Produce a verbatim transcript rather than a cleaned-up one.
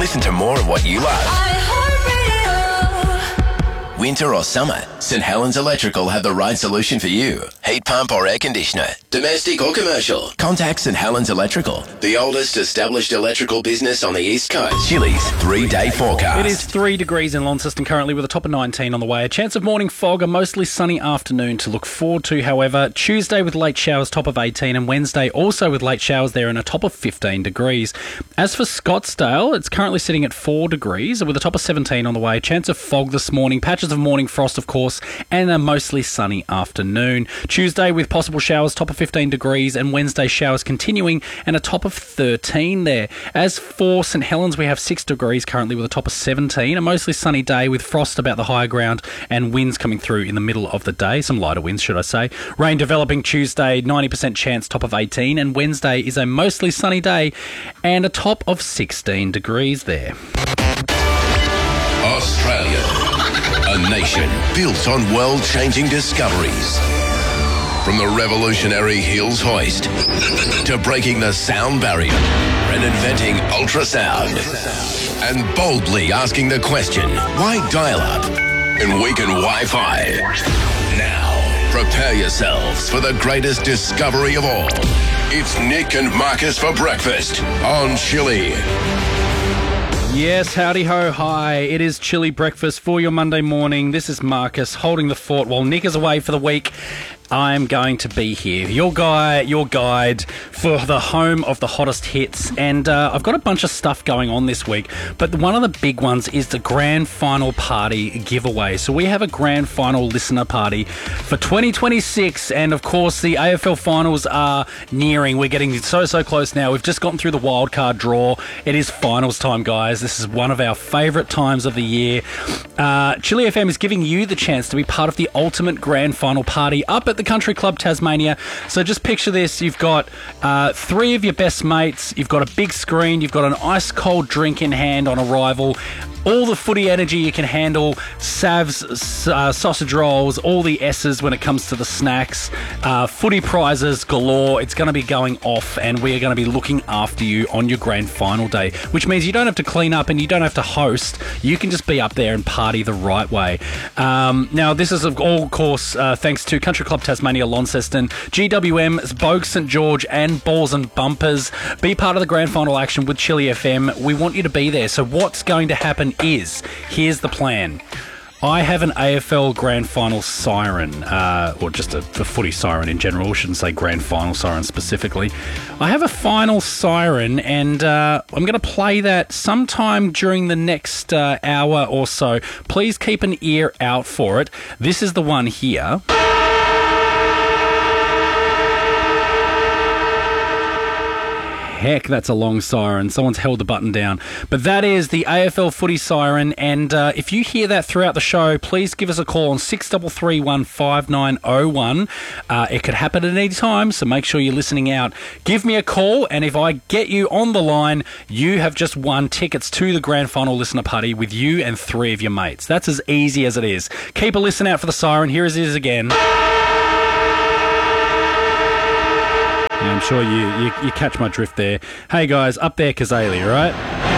Listen to more of what you love. Winter or summer, St Helens Electrical have the right solution for you. Heat pump or air conditioner, domestic or commercial. Contact St Helens Electrical, the oldest established electrical business on the East Coast. Chili's three-day forecast. It is three degrees in Launceston currently with a top of nineteen on the way. A chance of morning fog, a mostly sunny afternoon to look forward to, however. Tuesday with late showers, top of eighteen, and Wednesday also with late showers there and a top of fifteen degrees. As for Scottsdale, it's currently sitting at four degrees with a top of seventeen on the way. Chance of fog this morning, patches of morning frost, of course, and a mostly sunny afternoon. Tuesday with possible showers, top of fifteen degrees, and Wednesday showers continuing and a top of thirteen there. As for St Helens, we have six degrees currently with a top of seventeen. A mostly sunny day with frost about the higher ground and winds coming through in the middle of the day. Some lighter winds, should I say. Rain developing Tuesday, ninety percent chance, top of eighteen, and Wednesday is a mostly sunny day and a top of sixteen degrees there. Australia, a nation built on world-changing discoveries. From the revolutionary Hills hoist to breaking the sound barrier and inventing ultrasound and boldly asking the question, why dial-up and weaken Wi-Fi? Now, prepare yourselves for the greatest discovery of all. It's Nick and Marcus for breakfast on Chili. Yes, howdy ho, hi. It is Chili Breakfast for your Monday morning. This is Marcus holding the fort while Nick is away for the week. I'm going to be here, your guy, your guide for the home of the hottest hits. And uh, I've got a bunch of stuff going on this week, but one of the big ones is the Grand Final Party giveaway. So we have a Grand Final listener party for twenty twenty-six, and of course the A F L finals are nearing. We're getting so, so close now. We've just gotten through the wildcard draw. It is finals time, guys. This is one of our favourite times of the year. Uh, Chili F M is giving you the chance to be part of the ultimate Grand Final Party up at the Country Club Tasmania. So just picture this. You've got uh, three of your best mates. You've got a big screen. You've got an ice-cold drink in hand on arrival. All the footy energy you can handle, Savs, uh, sausage rolls, all the S's when it comes to the snacks, uh, footy prizes galore. It's going to be going off, and we are going to be looking after you on your grand final day, which means you don't have to clean up and you don't have to host. You can just be up there and party the right way. Um, now, this is of all course uh, thanks to Country Club Tasmania, Launceston, G W M's Bogue St George, and Balls and Bumpers. Be part of the grand final action with Chili F M. We want you to be there. So what's going to happen is, here's the plan. I have an A F L Grand Final siren, uh, or just a, a footy siren in general. I shouldn't say Grand Final siren specifically. I have a final siren, and uh, I'm going to play that sometime during the next uh, hour or so. Please keep an ear out for it. This is the one here. Heck, that's a long siren. Someone's held the button down. But that is the A F L footy siren, and uh, if you hear that throughout the show, please give us a call on six three three one five nine zero one. Uh, it could happen at any time, so make sure you're listening out. Give me a call, and if I get you on the line, you have just won tickets to the Grand Final listener party with you and three of your mates. That's as easy as it is. Keep a listen out for the siren. Here it is again. Yeah, I'm sure you, you you catch my drift there. Hey guys, up there, Kazali, right?